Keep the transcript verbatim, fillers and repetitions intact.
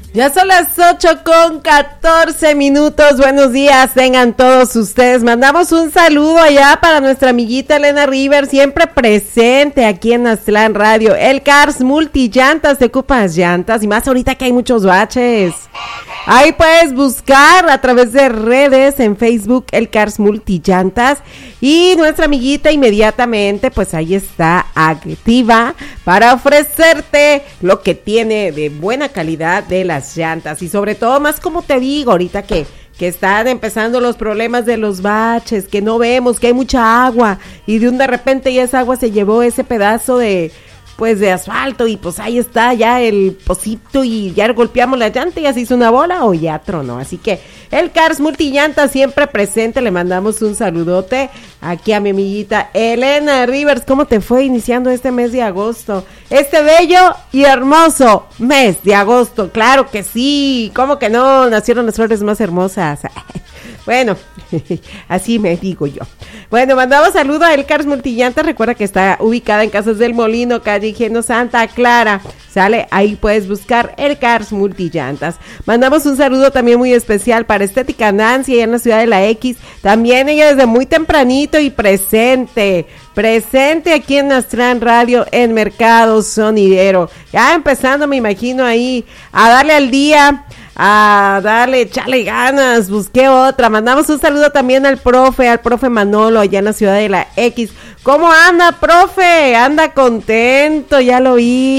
Ya son las ocho con catorce minutos. Buenos días, tengan todos ustedes. Mandamos un saludo allá para nuestra amiguita Elena River, siempre presente aquí en Aztlán Radio. El Cars Multillantas, te ocupas llantas y más ahorita que hay muchos baches. Ahí puedes buscar a través de redes en Facebook el Cars Multillantas y nuestra amiguita inmediatamente pues ahí está activa para ofrecerte lo que tiene de buena calidad de las llantas y sobre todo más como te digo ahorita que que están empezando los problemas de los baches, que no vemos, que hay mucha agua y de un de repente ya esa agua se llevó ese pedazo de pues de asfalto y pues ahí está ya el pocito y ya golpeamos la llanta y así hizo una bola o ya tronó, así que el Cars Multillantas siempre presente, le mandamos un saludote aquí a mi amiguita Elena Rivers. ¿Cómo te fue iniciando este mes de agosto? Este bello y hermoso mes de agosto, claro que sí, ¿cómo que no? Nacieron las flores más hermosas. Bueno, así me digo yo. Bueno, mandamos saludo a El Cars Multillantas, recuerda que está ubicada en Casas del Molino, calle Ingenio Santa Clara, sale, ahí puedes buscar El Cars Multillantas. Mandamos un saludo también muy especial para Estética Nancy, allá en la ciudad de la X, también ella desde muy tempranito y presente, presente aquí en Aztlán Radio, en Mercado Sonidero, ya empezando me imagino ahí a darle al día, a darle, echarle ganas, busqué otra. Mandamos un saludo también al profe, al profe Manolo, allá en la ciudad de la X. ¿Cómo anda, profe? Anda contento, ya lo vi.